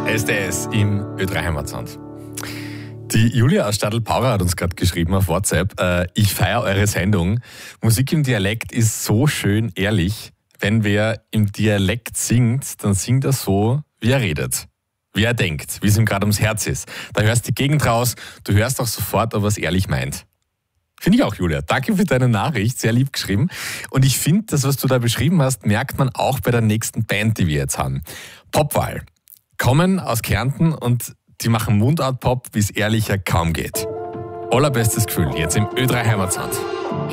SDS im Ö3 Heimatsound. Die Julia aus Stadl-Paurer hat uns gerade geschrieben auf WhatsApp, ich feiere eure Sendung. Musik im Dialekt ist so schön ehrlich. Wenn wer im Dialekt singt, dann singt er so, wie er redet. Wie er denkt, wie es ihm gerade ums Herz ist. Da hörst du die Gegend raus, du hörst auch sofort, ob er es ehrlich meint. Finde ich auch, Julia. Danke für deine Nachricht, sehr lieb geschrieben. Und ich finde, das, was du da beschrieben hast, merkt man auch bei der nächsten Band, die wir jetzt haben. Popwahl. Kommen aus Kärnten und die machen Mundart-Pop, wie es ehrlicher kaum geht. Allerbestes Gefühl, jetzt im Ö3 Heimatsound.